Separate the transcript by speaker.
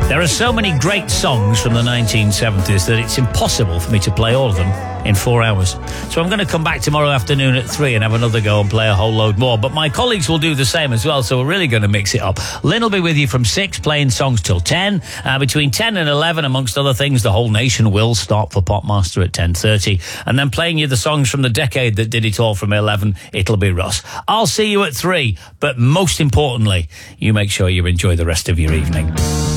Speaker 1: There are so many great songs from the 1970s that it's impossible for me to play all of them in 4 hours. So I'm going to come back tomorrow afternoon at 3 and have another go and play a whole load more. But my colleagues will do the same as well, so we're really going to mix it up. Lynn will be with you from 6, playing songs till 10. Between 10 and 11, amongst other things, the whole nation will stop for Popmaster at 10:30. And then playing you the songs from the decade that did it all from 11, it'll be Russ. I'll see you at 3, but most importantly, you make sure you enjoy the rest of your evening.